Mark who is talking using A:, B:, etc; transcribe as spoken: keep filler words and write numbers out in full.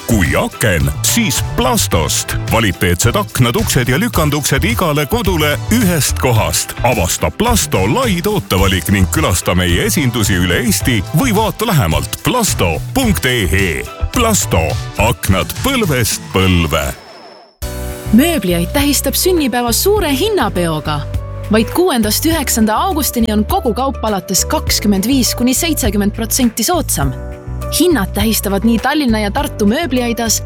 A: Kui aken, siis Plastost. Kvaliteetsed aknad, uksed ja lükanduksed igale kodule ühest kohast. Avasta Plasto lai tootevalik ning külasta meie esindusi üle Eesti või vaata lähemalt plasto punkt ee. Plasto. Aknad põlvest põlve.
B: Mööbliaid tähistab sünnipäeva suure hinnapeoga. Vaid kuuendast üheksanda augustini on kogu kaup alates kakskümmend viis kuni seitsekümmend protsenti soodsam. Hinnad tähistavad nii Tallinna ja Tartu mööbliaidas